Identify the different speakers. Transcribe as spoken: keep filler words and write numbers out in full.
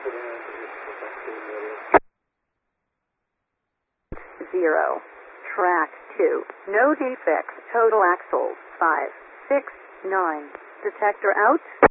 Speaker 1: Zero. Track two. No defects. Total axles. Five, six, nine. Detector out.